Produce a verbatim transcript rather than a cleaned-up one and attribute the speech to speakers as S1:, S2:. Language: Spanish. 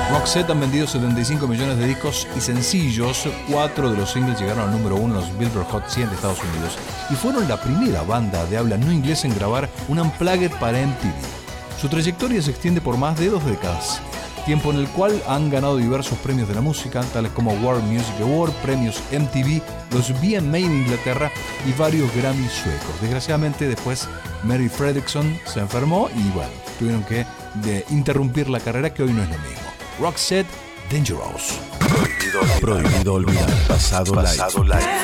S1: Roxette han vendido setenta y cinco millones de discos y sencillos. Cuatro de los singles llegaron al número uno en los Billboard Hot cien de Estados Unidos y fueron la primera banda de habla no inglesa en grabar un unplugged para M T V. Su trayectoria se extiende por más de dos décadas, tiempo en el cual han ganado diversos premios de la música, tales como World Music Award, premios M T V, los V M A en Inglaterra y varios Grammys suecos. Desgraciadamente después Mary Fredriksson se enfermó y bueno, tuvieron que de interrumpir la carrera, que hoy no es lo mismo. Roxette, Dangerous.
S2: Prohibido olvidar. Prohibido olvidar. Pasado, Pasado live. live.